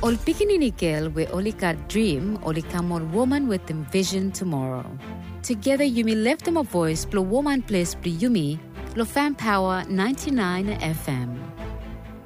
Ol pikinini girl we only got dream, only come on woman with them vision tomorrow. Together Yumi left them a voice, blow woman place, blow Yumi, lo fan power 99 FM.